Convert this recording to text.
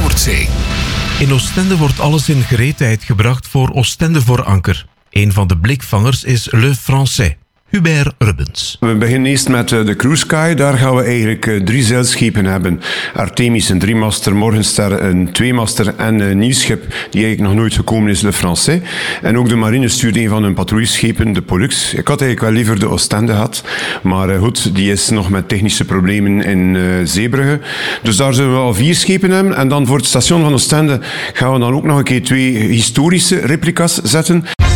Noordzee. In Oostende wordt alles in gereedheid gebracht voor Oostende voor Anker. Een van de blikvangers is Le Français, Hubert Rubbens. We beginnen eerst met de Cruise Sky. Daar gaan we eigenlijk 3 zeilschepen hebben. Artemis, een 3-master, Morgenster, een 2-master en een nieuw schip die eigenlijk nog nooit gekomen is, Le Français. En ook de marine stuurt een van hun patrouilleschepen, de Pollux. Ik had eigenlijk wel liever de Oostende gehad, maar goed, die is nog met technische problemen in Zeebrugge. Dus daar zullen we al 4 schepen hebben. En dan voor het station van Oostende gaan we dan ook nog een keer 2 historische replica's zetten.